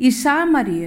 í Samaríu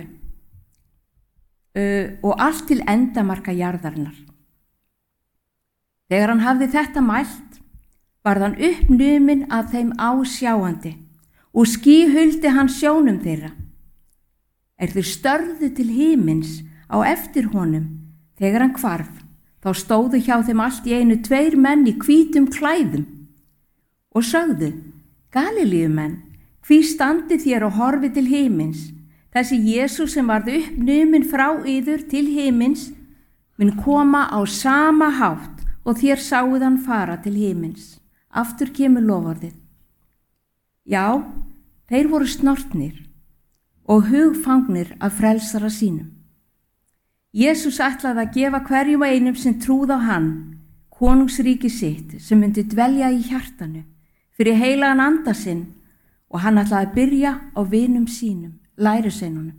og allt til endamarka jarðarinnar. Þegar hann hafði þetta mælt, varð hann uppnuminn af þeim ásjáandi og skýhuldi hann sjónum þeirra. Þeir störðu til himins á eftir honum þegar hann hvarf. Þá stóðu hjá þeim allt í einu 2 menn í hvítum klæðum og sögðu: Galilíumenn, hví standið þér og horfið til himins? Þessi Jesús sem varð uppnuminn frá yður til himins mun koma á sama hátt og þér sáuð hann fara til himins. Aftur kemur loforðið. Já, þeir voru snortnir og hugfangnir af frelsara sínum. Jesús ætlaði að gefa hverjum og einum sem trúð á hann konungsríki sitt sem myndi dvelja í hjartanu fyrir heilagan anda sinn, og hann ætlaði að byrja á vinum sínum, lærisveinunum.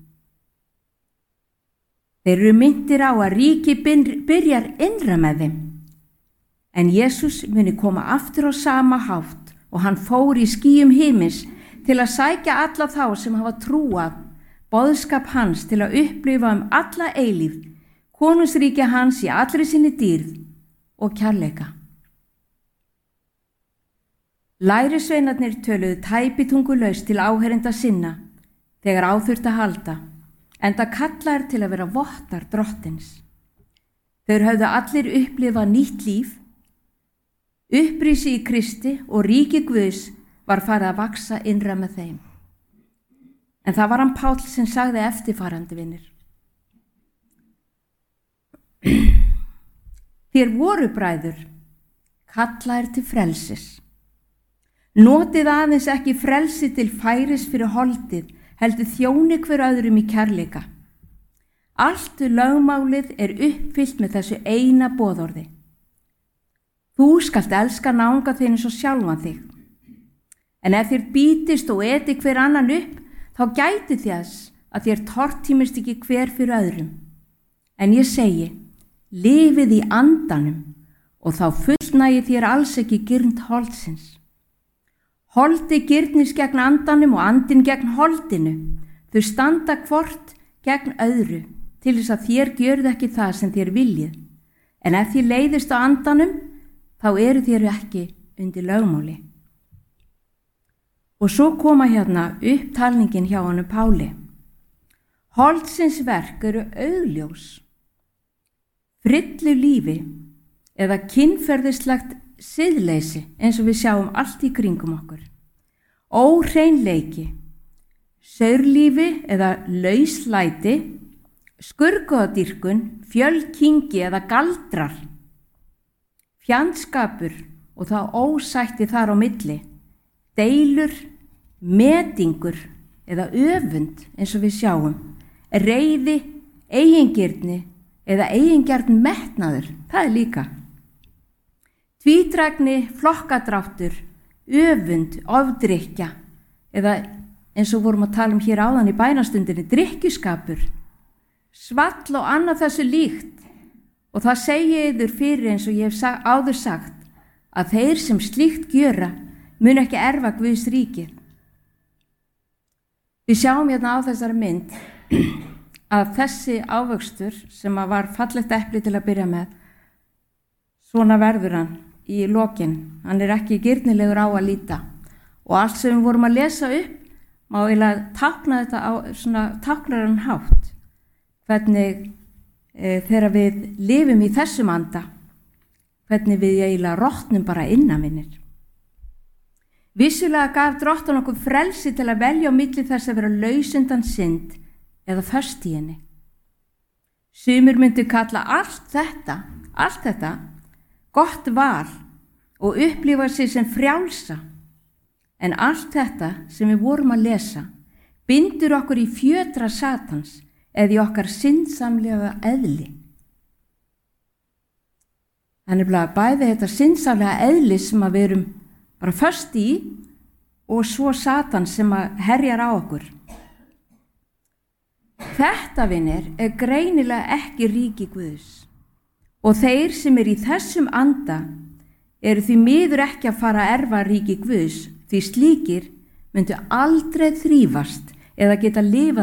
Þeir eru minntir á að ríki byrjar innra með þeim, en Jesús muni koma aftur á sama hátt og hann fór í skýjum himins til að sækja alla þá sem hafa trúað boðskap hans til að upplifa alla eilífð, konungsríkja hans í allri sinni dýrð og kærleika. Lærisveinarnir töluðu tæpitungulaust til áheyrenda sinna þegar á þurfti að halda, enda kallaðir til að vera vottar drottins. Þeir höfðu allir upplifað nýtt líf, upprisi í Kristi og ríki Guðs var farið að vaxa innra með þeim. En það var hann Páll sem sagði eftirfarandi, vinir: Þér voru bræður, kallaðir til frelsis. Notið aðeins ekki frelsi til færis fyrir holdið, heldur þjóni hver öðrum í kærleika. Allt lögmálið er uppfyllt með þessu eina boðorði: Þú skalt elska náunga þinn eins og sjálfan þig. En ef þér bítist og eti hver annan upp, þá gæti þess að þér tortímist ekki hver fyrir öðrum. En ég segi, lifið í andanum og þá fullnægi þér alls ekki girnd holdsins. Holdi girnist gegn andanum og andin gegn holdinu. Þau standa hvort gegn öðru til þess að þér gjörðu ekki það sem þér viljið. En ef þér leiðist á andanum, þá eru þér ekki undir lögmáli. Og svo koma hérna upptalningin hjá honum Páli. Holdsins verk eru augljós. Frillu lífi eða kynferðislegt siðleysi eins og við sjáum allt í kringum okkur. Óhreinleiki, saurlífi eða lauslæti, skurðgoðadýrkun, fjölkingi eða galdrar, fjandskapur og það ósætti þar á milli, deilur, metingur eða öfund eins og við sjáum, reiði, eigingirni eða eigingjarn metnaður, það er líka. Tvítrægni, flokkadráttur, öfund, ofdrykkja eða eins og vorum að tala hér áðan í bænastundinni, drykkjuskapur, svall og annað þessu líkt. Og það segi yður fyrir eins og ég hef áður sagt að þeir sem slíkt gjöra mun ekki erfa Guðs ríkið. Við sjáum hérna á þessari mynd að þessi ávöxtur sem var fallegt epli til að byrja með, svona verður hann í lokin. Hann er ekki girnilegur á að líta. Og allt sem við vorum að lesa upp má eiginlega tákna þetta á svona táknaran hátt. Hvernig þegar við lifum í þessum anda, hvernig við eiginlega rotnum bara innanvinnir. Vissulega gaf Drottinn okkur frelsi til að velja á milli þess að vera laus undan synd eða föst í henni. Sumir myndu kalla allt þetta gott val og upplifa sig sem frjálsa. En allt þetta sem við vorum að lesa bindur okkur í fjötra Satans eða í okkar syndsamlega eðli. Þannig bæði þetta syndsamlega eðli sem að við erum bara föst í og svo Satan sem að herjar á okkur. Þetta, vinir, er greinilega ekki ríki Guðs. Og þeir sem í þessum anda eru því miður ekki að fara að erfa ríki Guðs, því slíkir myndu aldrei þrífast eða geta lifað